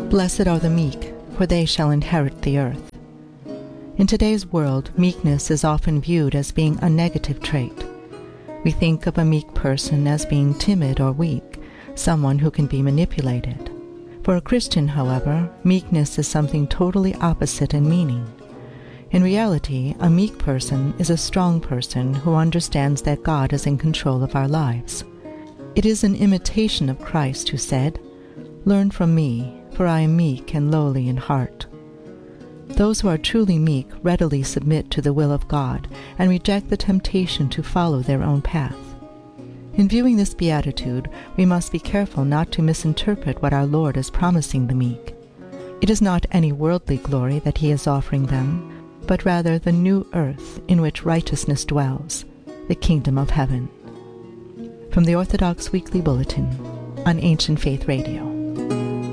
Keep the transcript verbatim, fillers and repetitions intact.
Blessed are the meek, for they shall inherit the earth. In today's world, meekness is often viewed as being a negative trait. We think of a meek person as being timid or weak, someone who can be manipulated. For a Christian, however, meekness is something totally opposite in meaning. In reality, a meek person is a strong person who understands that God is in control of our lives. It is an imitation of Christ who said, "Learn from me, for I am meek and lowly in heart." Those who are truly meek readily submit to the will of God and reject the temptation to follow their own path. In viewing this beatitude, we must be careful not to misinterpret what our Lord is promising the meek. It is not any worldly glory that he is offering them, but rather the new earth in which righteousness dwells, the kingdom of heaven. From the Orthodox Weekly Bulletin on Ancient Faith Radio.